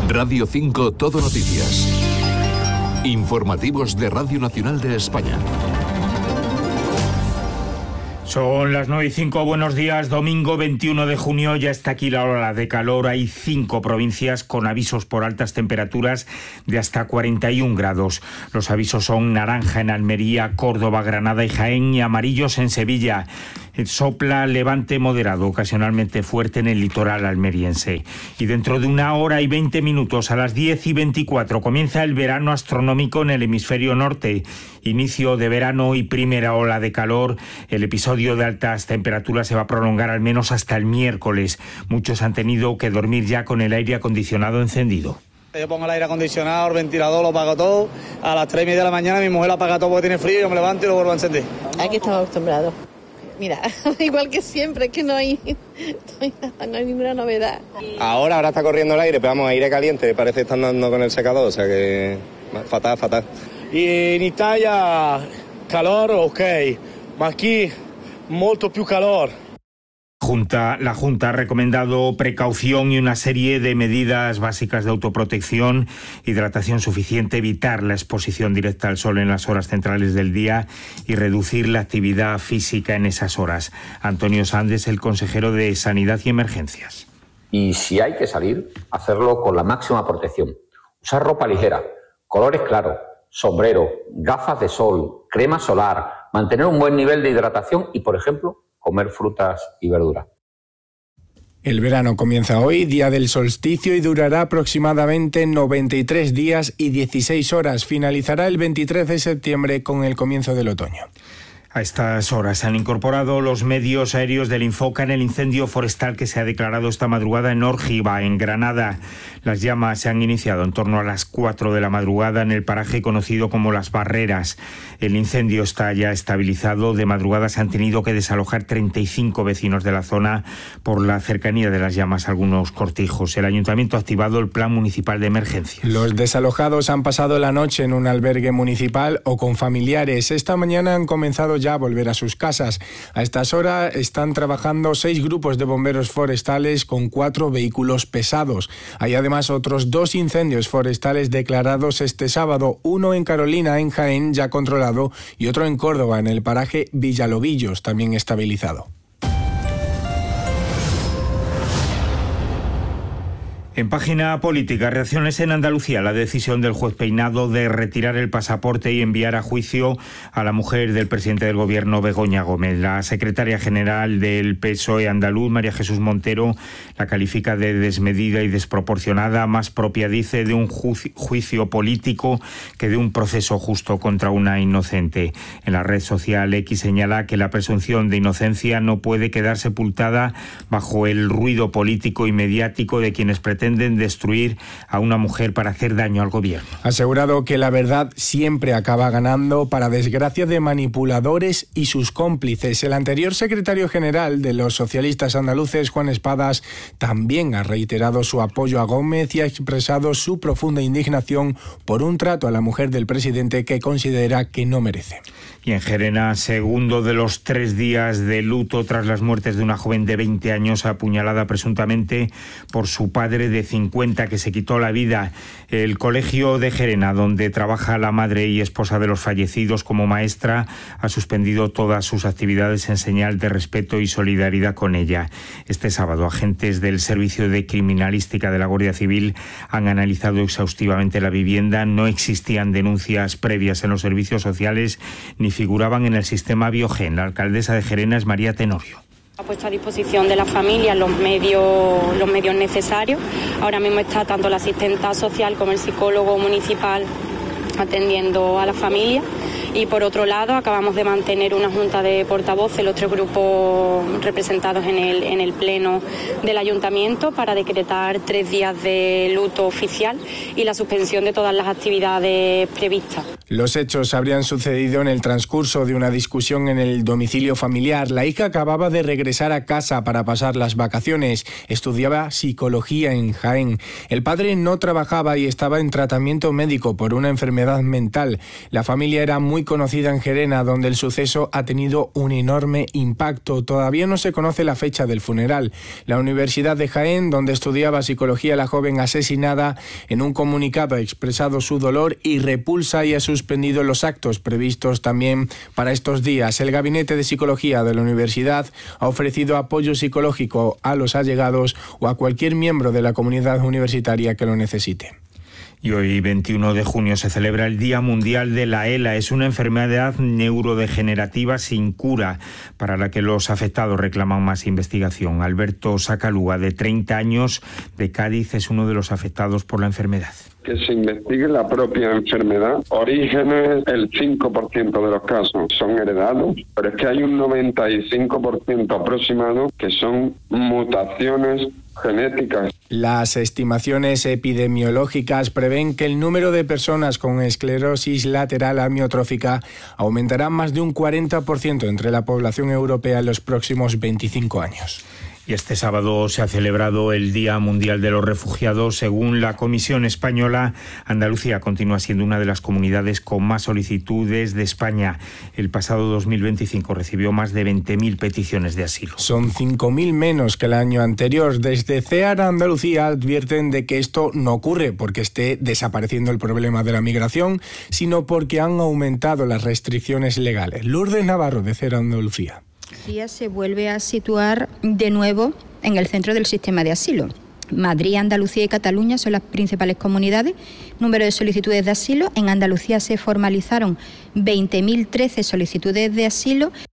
Radio 5 Todo Noticias. Informativos de Radio Nacional de España. Son las 9:05, buenos días, domingo 21 de junio, ya está aquí la ola de calor. Hay 5 provincias con avisos por altas temperaturas de hasta 41 grados. Los avisos son naranja en Almería, Córdoba, Granada y Jaén y amarillos en Sevilla. Sopla levante moderado, ocasionalmente fuerte en el litoral almeriense. Y dentro de 1 hora y 20 minutos, a las 10:24, comienza el verano astronómico en el hemisferio norte. Inicio de verano y primera ola de calor. El episodio de altas temperaturas se va a prolongar al menos hasta el miércoles. Muchos han tenido que dormir ya con el aire acondicionado encendido. Yo pongo el aire acondicionado, el ventilador, lo apago todo. A las 3:30 de la mañana mi mujer apaga todo porque tiene frío, yo me levanto y lo vuelvo a encender. Aquí estamos acostumbrados. Mira, igual que siempre, que no hay ninguna novedad. Ahora está corriendo el aire, pero vamos, aire caliente, parece que están dando con el secador, o sea que fatal. Y en Italia, calor, ok, ma aquí, molto più calor. La Junta ha recomendado precaución y una serie de medidas básicas de autoprotección, hidratación suficiente, evitar la exposición directa al sol en las horas centrales del día y reducir la actividad física en esas horas. Antonio Sandes, el consejero de Sanidad y Emergencias. Y si hay que salir, hacerlo con la máxima protección. Usar ropa ligera, colores claros, sombrero, gafas de sol, crema solar, mantener un buen nivel de hidratación y, por ejemplo, comer frutas y verduras. El verano comienza hoy, día del solsticio, y durará aproximadamente 93 días y 16 horas. Finalizará el 23 de septiembre con el comienzo del otoño. A estas horas se han incorporado los medios aéreos del Infoca en el incendio forestal que se ha declarado esta madrugada en Órgiva, en Granada. Las llamas se han iniciado en torno a las 4 de la madrugada en el paraje conocido como Las Barreras. El incendio está ya estabilizado. De madrugada se han tenido que desalojar 35 vecinos de la zona por la cercanía de las llamas a algunos cortijos. El ayuntamiento ha activado el plan municipal de emergencias. Los desalojados han pasado la noche en un albergue municipal o con familiares. Esta mañana han comenzado ya a volver a sus casas. A estas horas están trabajando 6 grupos de bomberos forestales con 4 vehículos pesados. Hay además otros 2 incendios forestales declarados este sábado, uno en Carolina, en Jaén, ya controlado, y otro en Córdoba, en el paraje Villalobillos, también estabilizado. En página política, reacciones en Andalucía a la decisión del juez Peinado de retirar el pasaporte y enviar a juicio a la mujer del presidente del gobierno, Begoña Gómez. La secretaria general del PSOE andaluz, María Jesús Montero, la califica de desmedida y desproporcionada, más propia, dice, de un juicio político que de un proceso justo contra una inocente. En la red social X señala que la presunción de inocencia no puede quedar sepultada bajo el ruido político y mediático de quienes pretenden destruir a una mujer para hacer daño al gobierno. Ha asegurado que la verdad siempre acaba ganando, para desgracia de manipuladores y sus cómplices. El anterior secretario general de los socialistas andaluces, Juan Espadas, también ha reiterado su apoyo a Gómez y ha expresado su profunda indignación por un trato a la mujer del presidente que considera que no merece. Y en Gerena, segundo de los 3 días de luto tras las muertes de una joven de 20 años apuñalada presuntamente por su padre de 50, que se quitó la vida. El colegio de Gerena, donde trabaja la madre y esposa de los fallecidos como maestra, ha suspendido todas sus actividades en señal de respeto y solidaridad con ella. Este sábado, agentes del Servicio de Criminalística de la Guardia Civil han analizado exhaustivamente la vivienda. No existían denuncias previas en los servicios sociales ni figuraban en el sistema Biogen. La alcaldesa de Gerena es María Tenorio. Ha puesto a disposición de la familia los medios necesarios. Ahora mismo está tanto la asistenta social como el psicólogo municipal atendiendo a la familia. Y por otro lado, acabamos de mantener una junta de portavoces, los 3 grupos representados en el pleno del ayuntamiento, para decretar 3 días de luto oficial y la suspensión de todas las actividades previstas. Los hechos habrían sucedido en el transcurso de una discusión en el domicilio familiar. La hija acababa de regresar a casa para pasar las vacaciones. Estudiaba psicología en Jaén. El padre no trabajaba y estaba en tratamiento médico por una enfermedad mental. La familia era muy conocida en Gerena, donde el suceso ha tenido un enorme impacto. Todavía no se conoce la fecha del funeral. La Universidad de Jaén, donde estudiaba psicología la joven asesinada, en un comunicado ha expresado su dolor y repulsa y a sus suspendido los actos previstos también para estos días. El Gabinete de Psicología de la Universidad ha ofrecido apoyo psicológico a los allegados o a cualquier miembro de la comunidad universitaria que lo necesite. Y hoy, 21 de junio, se celebra el Día Mundial de la ELA. Es una enfermedad neurodegenerativa sin cura, para la que los afectados reclaman más investigación. Alberto Sacalúa, de 30 años, de Cádiz, es uno de los afectados por la enfermedad. Que se investigue la propia enfermedad. Orígenes, el 5% de los casos son heredados, pero es que hay un 95% aproximado que son mutaciones genéticas. Las estimaciones epidemiológicas prevén que el número de personas con esclerosis lateral amiotrófica aumentará más de un 40% entre la población europea en los próximos 25 años. Y este sábado se ha celebrado el Día Mundial de los Refugiados. Según la Comisión Española, Andalucía continúa siendo una de las comunidades con más solicitudes de España. El pasado 2025 recibió más de 20.000 peticiones de asilo. Son 5.000 menos que el año anterior. Desde CEAR Andalucía advierten de que esto no ocurre porque esté desapareciendo el problema de la migración, sino porque han aumentado las restricciones legales. Lourdes Navarro, de CEAR Andalucía. Se vuelve a situar de nuevo en el centro del sistema de asilo. Madrid, Andalucía y Cataluña son las principales comunidades. Número de solicitudes de asilo. En Andalucía se formalizaron 20.013 solicitudes de asilo.